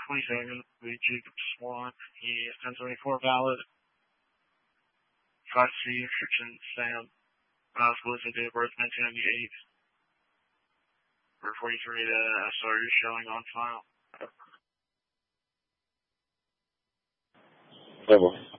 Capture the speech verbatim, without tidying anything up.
twenty seconds, the Jacob Swan, he is ten seventy-four valid. five C, restriction, Sam. Mouse Blizzard, date of birth, nineteen ninety-eight. For forty-three to S R is showing on file. Double.